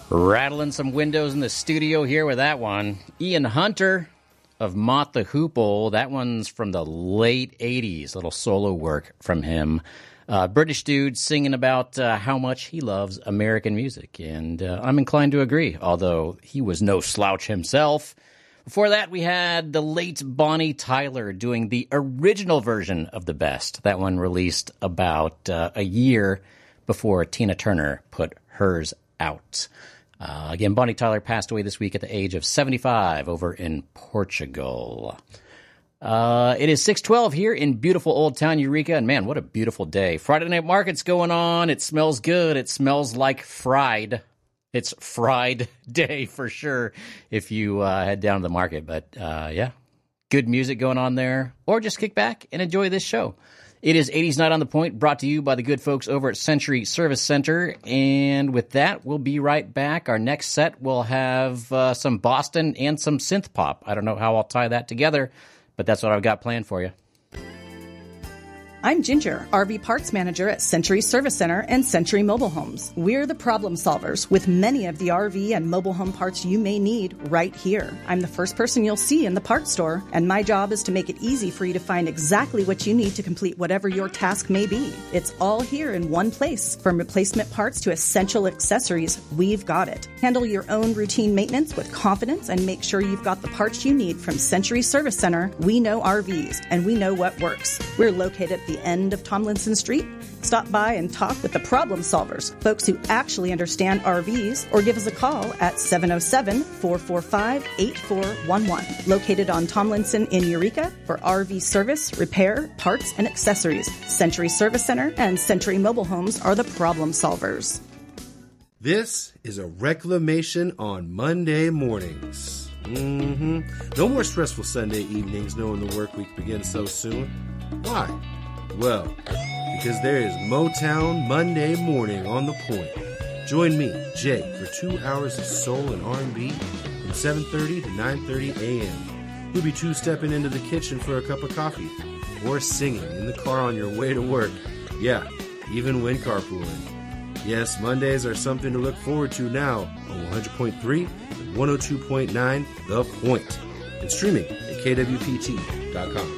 Rattling some windows in the studio here with that one. Ian Hunter of Mott the Hoople. That one's from the late 80s. Little solo work from him. British dude singing about how much he loves American music. And I'm inclined to agree, although he was no slouch himself. Before that, we had the late Bonnie Tyler doing the original version of The Best. That one released about a year before Tina Turner put hers out. Again, Bonnie Tyler passed away this week at the age of 75 over in Portugal. It is 6:12 here in beautiful Old Town Eureka, and man, what a beautiful day. Friday Night Market's going on. It smells good. It smells like fried. It's fried day for sure if you head down to the market. But yeah, good music going on there. Or just kick back and enjoy this show. It is 80s Night on the Point, brought to you by the good folks over at Century Service Center. And with that, we'll be right back. Our next set will have some Boston and some synth pop. I don't know how I'll tie that together, but that's what I've got planned for you. I'm Ginger, RV Parts Manager at Century Service Center and Century Mobile Homes. We're the problem solvers with many of the RV and mobile home parts you may need right here. I'm the first person you'll see in the parts store, and my job is to make it easy for you to find exactly what you need to complete whatever your task may be. It's all here in one place. From replacement parts to essential accessories, we've got it. Handle your own routine maintenance with confidence and make sure you've got the parts you need from Century Service Center. We know RVs, and we know what works. We're located at the end of Tomlinson Street. Stop by and talk with the problem solvers, folks who actually understand RVs, or give us a call at 707-445-8411. Located on Tomlinson in Eureka for RV service, repair, parts, and accessories. Century Service Center and Century Mobile Homes are the problem solvers. This is a reclamation on Monday mornings. No more stressful Sunday evenings knowing the work week begins so soon. Why? Well, because there is Motown Monday morning on the point. Join me, Jay, for 2 hours of soul and R&B from 7:30 to 9:30 a.m. You'll be two-stepping into the kitchen for a cup of coffee or singing in the car on your way to work. Yeah, even when carpooling. Yes, Mondays are something to look forward to now on 100.3 and 102.9 The Point, and streaming at kwpt.com.